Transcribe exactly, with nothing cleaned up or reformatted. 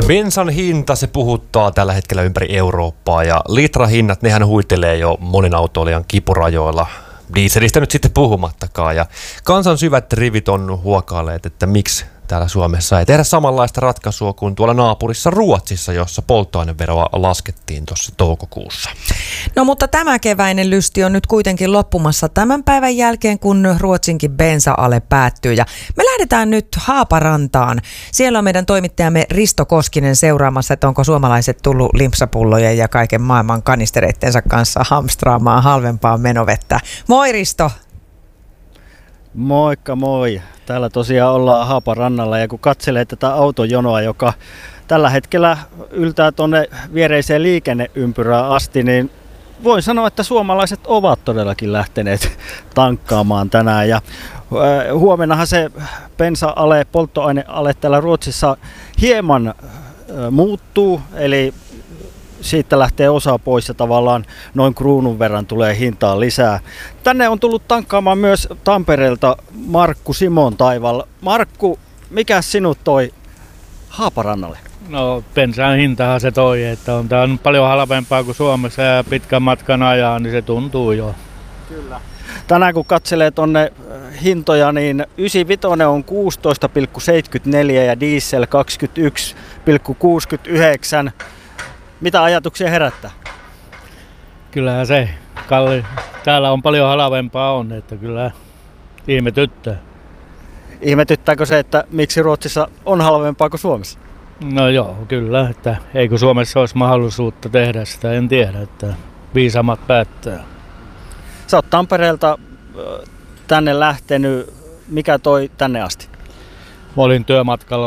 Bensan hinta, se puhuttaa tällä hetkellä ympäri Eurooppaa ja litrahinnat, nehän huitelee jo monen autoilijan kipurajoilla. Dieselistä nyt sitten puhumattakaan ja kansan syvät rivit on huokailleet, että miksi täällä Suomessa ei tehdä samanlaista ratkaisua kuin tuolla naapurissa Ruotsissa, jossa polttoaineveroa laskettiin tuossa toukokuussa. No mutta tämä keväinen lysti on nyt kuitenkin loppumassa tämän päivän jälkeen, kun Ruotsinkin bensa-ale päättyy. Ja me lähdetään nyt Haaparantaan. Siellä on meidän toimittajamme Risto Koskinen seuraamassa, että onko suomalaiset tullut limpsapullojen ja kaiken maailman kanistereittensa kanssa hamstraamaan halvempaa menovettä. Moi Risto! Moikka moi! Täällä tosiaan ollaan Haaparannalla ja kun katselee tätä autojonoa, joka tällä hetkellä yltää tuonne viereiseen liikenneympyrään asti, niin voin sanoa, että suomalaiset ovat todellakin lähteneet tankkaamaan tänään. Ja huomennahan se bensa-ale, polttoaineale täällä Ruotsissa hieman muuttuu, eli siitä lähtee osa pois ja tavallaan noin kruunun verran tulee hintaa lisää. Tänne on tullut tankkaamaan myös Tampereelta Markku Simon Taival. Markku, mikä sinut toi Haaparannalle? No bensan hintahan se toi, että on tää on paljon halvempaa kuin Suomessa ja pitkän matkan ajaa, niin se tuntuu jo. Kyllä. Tänään kun katselee tonne hintoja, niin yhdeksänkymmentäviisi on kuusitoista pilkku seitsemänkymmentäneljä ja diesel kaksikymmentäyksi pilkku kuusikymmentäyhdeksän. Mitä ajatuksia herättää? Kyllähän se kalli. Täällä on paljon halvempaa on, että kyllä ihmetyttää. Ihmetyttääkö se, että miksi Ruotsissa on halvempaa kuin Suomessa? No joo, kyllä. Että eikö Suomessa olisi mahdollisuutta tehdä sitä, en tiedä, että viisaammat päättää. Sä oot Tampereelta tänne lähtenyt. Mikä toi tänne asti? Mä olin työmatkalla